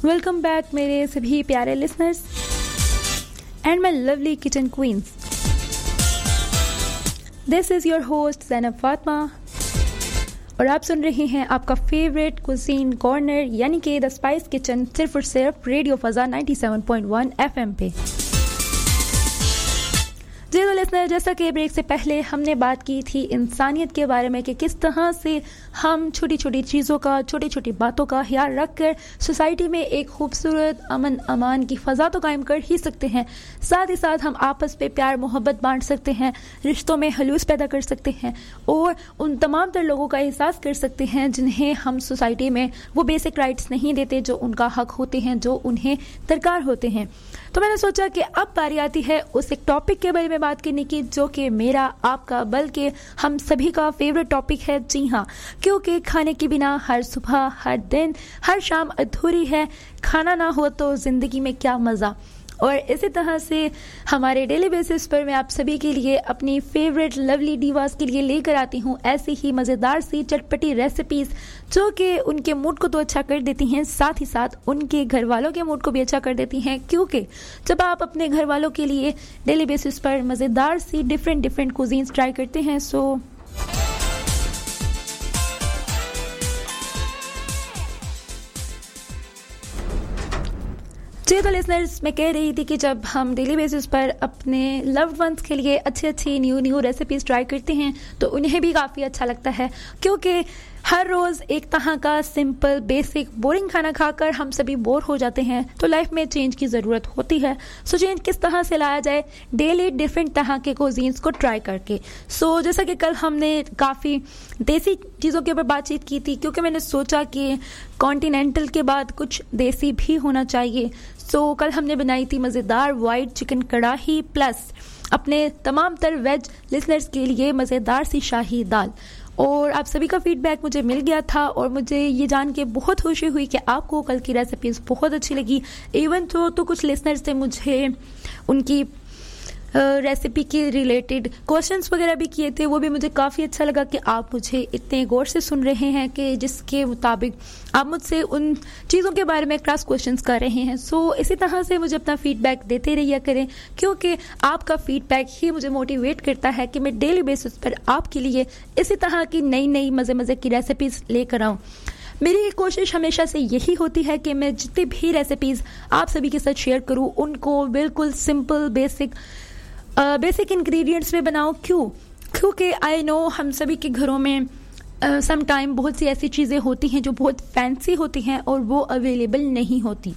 Welcome back मेरे सभी प्यारे listeners and my lovely kitchen queen's. This is your host Zainab Fatima और आप सुन रहे हैं आपका फेवरेट कुजीन कॉर्नर यानी कि द स्पाइस किचन, सिर्फ और सिर्फ रेडियो फज़ा 97.1 FM पे। जी तो लिसनर, जैसा कि ब्रेक से पहले हमने बात की थी इंसानियत के बारे में कि किस तरह से हम छोटी छोटी चीज़ों का, छोटी छोटी बातों का ख्याल रख कर सोसाइटी में एक खूबसूरत अमन अमान की फ़ज़ा तो कायम कर ही सकते हैं, साथ ही साथ हम आपस में प्यार मोहब्बत बांट सकते हैं, रिश्तों में हलूस पैदा कर सकते हैं और उन तमाम तर लोगों का एहसास कर सकते हैं जिन्हें हम सोसाइटी में वो बेसिक राइट्स नहीं देते जो उनका हक होते हैं, जो उन्हें दरकार होते हैं। तो मैंने सोचा कि अब बारी आती है उस एक टॉपिक के बारे में बात करने की जो कि मेरा, आपका, बल्कि हम सभी का फेवरेट टॉपिक है। जी हाँ, क्योंकि खाने के बिना हर सुबह, हर दिन, हर शाम अधूरी है। खाना ना हो तो ज़िंदगी में क्या मज़ा। और इसी तरह से हमारे डेली बेसिस पर मैं आप सभी के लिए अपनी फेवरेट लवली डिवास के लिए लेकर आती हूँ ऐसी ही मज़ेदार सी चटपटी रेसिपीज़ जो कि उनके मूड को तो अच्छा कर देती हैं, साथ ही साथ उनके घर वालों के मूड को भी अच्छा कर देती हैं। क्योंकि जब आप अपने घर वालों के लिए डेली बेसिस पर मज़ेदार सी डिफरेंट कुजीन्स ट्राई करते हैं जी तो लिसनर्स, मैं कह रही थी कि जब हम डेली बेसिस पर अपने लव्ड वंस के लिए अच्छी न्यू रेसिपीज़ ट्राई करते हैं तो उन्हें भी काफ़ी अच्छा लगता है। क्योंकि हर रोज़ एक तरह का सिंपल बेसिक बोरिंग खाना खाकर हम सभी बोर हो जाते हैं, तो लाइफ में चेंज की ज़रूरत होती है। सो चेंज किस तरह से लाया जाए, डेली डिफरेंट तरह के कुजीन्स को ट्राई करके। सो जैसा कि कल हमने काफ़ी देसी चीज़ों के ऊपर बातचीत की थी, क्योंकि मैंने सोचा कि कॉन्टिनेंटल के बाद कुछ देसी भी होना चाहिए। सो कल हमने बनाई थी मज़ेदार वाइट चिकन कढ़ाई प्लस अपने तमाम तर वेज लिसनर्स के लिए मज़ेदार सी शाही दाल। और आप सभी का फीडबैक मुझे मिल गया था और मुझे ये जान के बहुत खुशी हुई कि आपको कल की रेसिपीज़ बहुत अच्छी लगी। इवन तो कुछ लिसनर्स ने मुझे उनकी रेसिपी के रिलेटेड क्वेश्चंस वगैरह भी किए थे। वो भी मुझे काफ़ी अच्छा लगा कि आप मुझे इतने गौर से सुन रहे हैं कि जिसके मुताबिक आप मुझसे उन चीज़ों के बारे में क्रॉस क्वेश्चंस कर रहे हैं। सो इसी तरह से मुझे अपना फीडबैक देते रहिए करें, क्योंकि आपका फीडबैक ही मुझे मोटिवेट करता है कि मैं डेली बेसिस पर आपके लिए इसी तरह की नई मज़े की रेसिपीज़ लेकर आऊँ। मेरी कोशिश हमेशा से यही होती है कि मैं जितनी भी रेसिपीज़ आप सभी के साथ शेयर करूँ उनको बिल्कुल सिंपल बेसिक इंग्रेडिएंट्स में बनाऊँ। क्योंकि आई नो हम सभी के घरों में सम टाइम बहुत सी ऐसी चीज़ें होती हैं जो बहुत फैंसी होती हैं और वो अवेलेबल नहीं होती।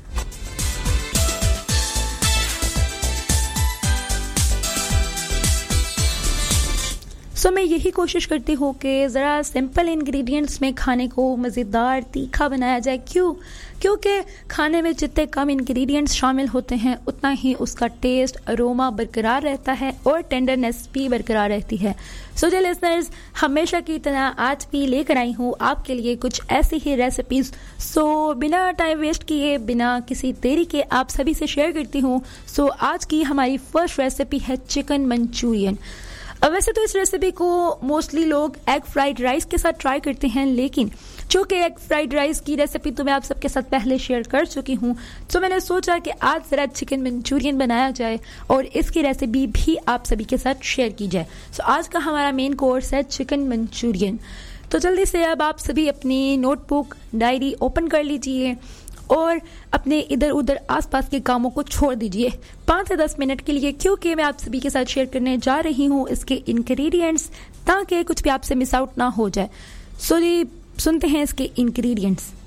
सो मैं यही कोशिश करती हूँ कि ज़रा सिंपल इंग्रेडिएंट्स में खाने को मज़ेदार तीखा बनाया जाए। क्योंकि खाने में जितने कम इंग्रेडिएंट्स शामिल होते हैं उतना ही उसका टेस्ट, अरोमा बरकरार रहता है और टेंडरनेस भी बरकरार रहती है। सो डियर लिसनर्स, हमेशा की तरह आज भी लेकर आई हूँ आपके लिए कुछ ऐसी ही रेसिपीज़। सो बिना टाइम वेस्ट किए, बिना किसी देरी के आप सभी से शेयर करती हूँ। सो आज की हमारी फर्स्ट रेसिपी है चिकन मंचूरियन। वैसे तो इस रेसिपी को मोस्टली लोग एग फ्राइड राइस के साथ ट्राई करते हैं, लेकिन चूँकि एग फ्राइड राइस की रेसिपी तो मैं आप सबके साथ पहले शेयर कर चुकी हूँ, तो मैंने सोचा कि आज ज़रा चिकन मंचूरियन बनाया जाए और इसकी रेसिपी भी आप सभी के साथ शेयर की जाए। सो आज का हमारा मेन कोर्स है चिकन मंचूरियन। तो जल्दी से अब आप सभी अपनी नोटबुक, डायरी ओपन कर लीजिए और अपने इधर उधर आसपास के कामों को छोड़ दीजिए 5 से 10 मिनट के लिए, क्योंकि मैं आप सभी के साथ शेयर करने जा रही हूँ इसके इंग्रेडिएंट्स, ताकि कुछ भी आपसे मिस आउट ना हो जाए। सो जी सुनते हैं इसके इंग्रेडिएंट्स।